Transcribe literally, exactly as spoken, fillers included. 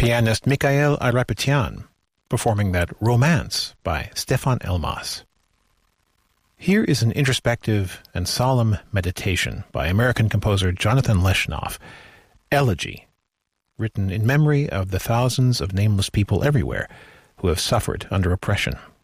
pianist Mikhail Ayrapetyyan, performing that Romance by Stefan Elmas. Here is an introspective and solemn meditation by American composer Jonathan Leshnoff, Elegy, written in memory of the thousands of nameless people everywhere who have suffered under oppression.